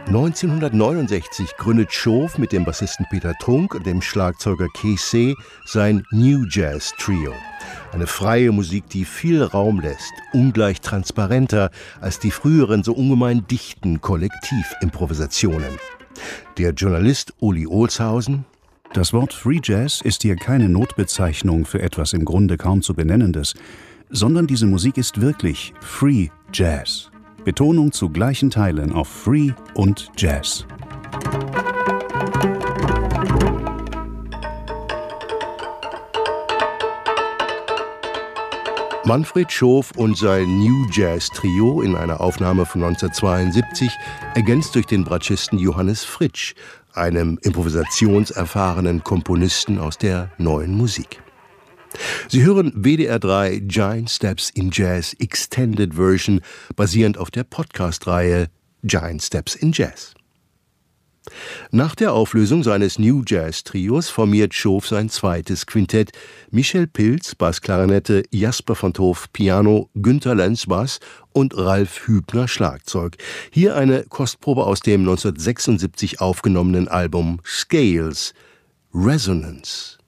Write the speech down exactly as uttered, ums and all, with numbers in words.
neunzehnhundertneunundsechzig gründet Schof mit dem Bassisten Peter Trunk und dem Schlagzeuger Keesee sein New Jazz Trio. Eine freie Musik, die viel Raum lässt, ungleich transparenter als die früheren so ungemein dichten Kollektivimprovisationen. Der Journalist Uli Olshausen: Das Wort Free Jazz ist hier keine Notbezeichnung für etwas im Grunde kaum zu Benennendes, sondern diese Musik ist wirklich Free Jazz. Betonung zu gleichen Teilen auf Free und Jazz. Manfred Schof und sein New Jazz Trio in einer Aufnahme von neunzehnhundertzweiundsiebzig, ergänzt durch den Bratschisten Johannes Fritsch, einem improvisationserfahrenen Komponisten aus der Neuen Musik. Sie hören W D R drei Giant Steps in Jazz Extended Version, basierend auf der Podcast-Reihe Giant Steps in Jazz. Nach der Auflösung seines New Jazz Trios formiert Schof sein zweites Quintett: Michel Pilz, Bassklarinette, Jasper van 't Hof, Piano, Günter Lenz, Bass und Ralf Hübner, Schlagzeug. Hier eine Kostprobe aus dem neunzehnhundertsechsundsiebzig aufgenommenen Album Scales, Resonance.